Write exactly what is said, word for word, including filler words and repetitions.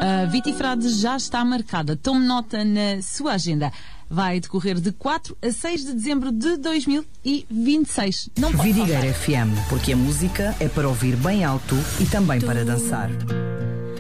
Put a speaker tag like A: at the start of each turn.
A: A Vitifrade já está marcada. Tome nota na sua agenda. Vai decorrer de quatro a seis de dezembro de dois mil e vinte e seis. Não pode
B: Vidigueira F M, porque a música é para ouvir bem alto e também para dançar.